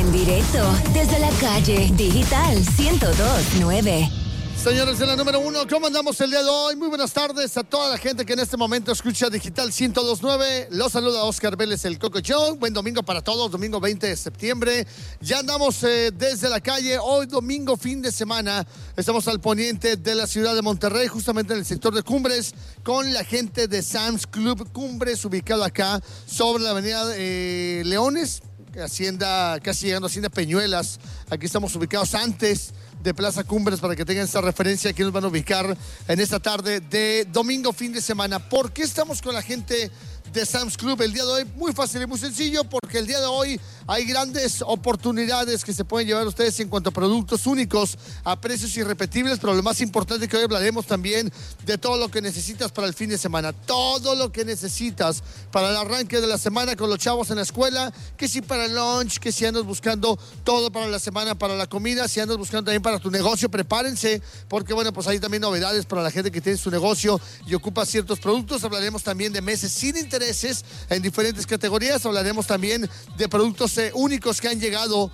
En directo desde la calle Digital 102.9. Señores de la número 1, ¿cómo andamos el día de hoy? Muy buenas tardes a toda la gente que en este momento escucha Digital 102.9. Los saluda Oscar Vélez, el Coco Show. Buen domingo para todos, domingo 20 de septiembre. Ya andamos desde la calle, hoy domingo, fin de semana. Estamos al poniente de la ciudad de Monterrey, justamente en el sector de Cumbres, con la gente de Sam's Club Cumbres, ubicado acá sobre la avenida Leones, Hacienda, casi llegando a Hacienda Peñuelas. Aquí estamos ubicados antes de Plaza Cumbres para que tengan esta referencia. Aquí nos van a ubicar en esta tarde de domingo, fin de semana. ¿Por qué estamos con la gente de Sam's Club el día de hoy? Muy fácil y muy sencillo, porque el día de hoy hay grandes oportunidades que se pueden llevar ustedes en cuanto a productos únicos a precios irrepetibles, pero lo más importante es que hoy hablaremos también de todo lo que necesitas para el fin de semana, todo lo que necesitas para el arranque de la semana con los chavos en la escuela, que si para el lunch, que si andas buscando todo para la semana, para la comida, si andas buscando también para tu negocio, prepárense, porque bueno, pues hay también novedades para la gente que tiene su negocio y ocupa ciertos productos. Hablaremos también de meses sin intereses en diferentes categorías, hablaremos también de productos únicos que han llegado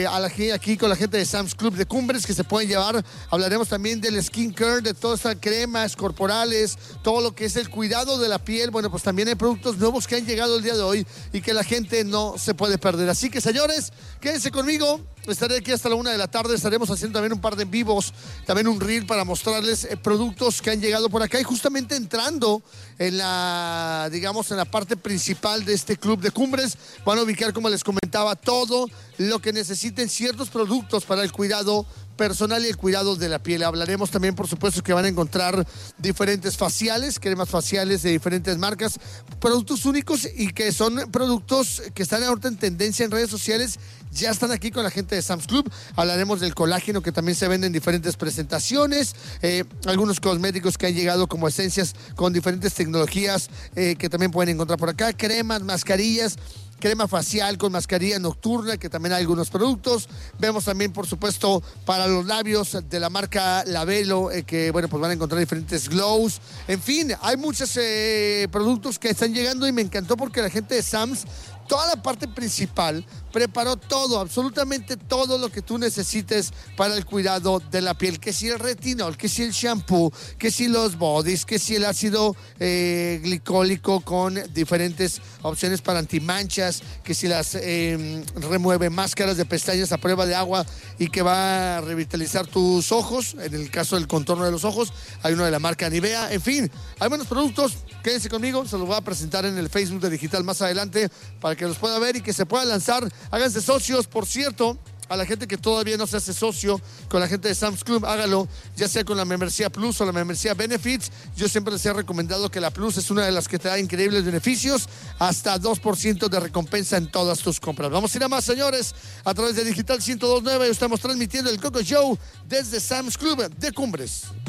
aquí con la gente de Sam's Club de Cumbres que se pueden llevar. Hablaremos también del skincare, de todas estas cremas corporales, todo lo que es el cuidado de la piel. Bueno, pues también hay productos nuevos que han llegado el día de hoy y que la gente no se puede perder. Así que, señores, quédense conmigo. Estaré aquí hasta la 1 de la tarde. Estaremos haciendo también un par de en vivos, también un reel para mostrarles productos que han llegado por acá. Y justamente entrando en la, digamos, en la parte principal de este club de Cumbres, van a ubicar, como les comentaba, todo lo que necesiten, ciertos productos para el cuidado personal y el cuidado de la piel. Hablaremos también, por supuesto, que van a encontrar diferentes faciales, cremas faciales de diferentes marcas, productos únicos y que son productos que están ahorita en tendencia en redes sociales. Ya están aquí con la gente de Sam's Club. Hablaremos del colágeno, que también se vende en diferentes presentaciones, algunos cosméticos que han llegado como esencias con diferentes tecnologías que también pueden encontrar por acá, cremas, mascarillas, crema facial con mascarilla nocturna, que también hay algunos productos. Vemos también, por supuesto, para los labios de la marca Labello, que, bueno, pues van a encontrar diferentes glows. En fin, hay muchos productos que están llegando y me encantó porque la gente de Sam's, toda la parte principal, preparó todo, absolutamente todo lo que tú necesites para el cuidado de la piel. Que si el retinol, que si el shampoo, que si los bodies, que si el ácido glicólico con diferentes opciones para antimanchas, que si las remueve, máscaras de pestañas a prueba de agua y que va a revitalizar tus ojos. En el caso del contorno de los ojos, hay uno de la marca Nivea. En fin, hay buenos productos. Quédense conmigo, se los voy a presentar en el Facebook de Digital más adelante para que los pueda ver y que se pueda lanzar. Háganse socios, por cierto. A la gente que todavía no se hace socio con la gente de Sam's Club, hágalo, ya sea con la membresía Plus o la membresía Benefits. Yo siempre les he recomendado que la Plus es una de las que te da increíbles beneficios, hasta 2% de recompensa en todas tus compras. Vamos a ir a más, señores, a través de Digital 102.9. Estamos transmitiendo el Coco Show desde Sam's Club de Cumbres.